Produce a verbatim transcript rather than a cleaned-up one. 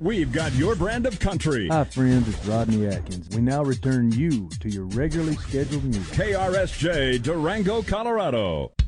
We've got your brand of country. Hi, friends. It's Rodney Atkins. We now return you to your regularly scheduled music. K R S J, Durango, Colorado.